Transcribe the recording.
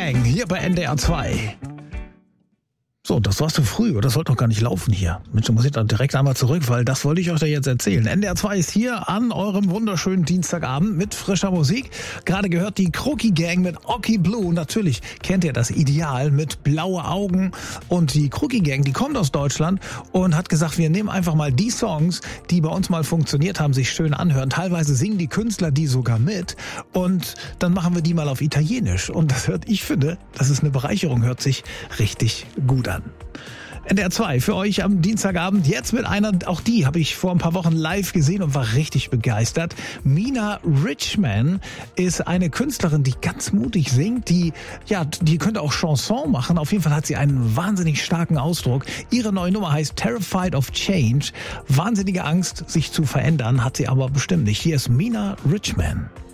Gang hier bei NDR 2. So, das war's zu früh, oder? Das sollte doch gar nicht laufen hier. Mensch, da muss ich dann direkt einmal zurück, weil das wollte ich euch da jetzt erzählen. NDR 2 ist hier an eurem wunderschönen Dienstagabend mit frischer Musik. Gerade gehört die Crookie Gang mit Oki Blue. Natürlich kennt ihr das Ideal mit blaue Augen. Und die Crookie Gang, die kommt aus Deutschland und hat gesagt, wir nehmen einfach mal die Songs, die bei uns mal funktioniert haben, sich schön anhören. Teilweise singen die Künstler die sogar mit. Und dann machen wir die mal auf Italienisch. Und ich finde, das ist eine Bereicherung, hört sich richtig gut an. NDR 2 für euch am Dienstagabend. Jetzt mit einer, auch die habe ich vor ein paar Wochen live gesehen und war richtig begeistert. Mina Richman ist eine Künstlerin, die ganz mutig singt. Die könnte auch Chanson machen. Auf jeden Fall hat sie einen wahnsinnig starken Ausdruck. Ihre neue Nummer heißt Terrified of Change. Wahnsinnige Angst, sich zu verändern, hat sie aber bestimmt nicht. Hier ist Mina Richman.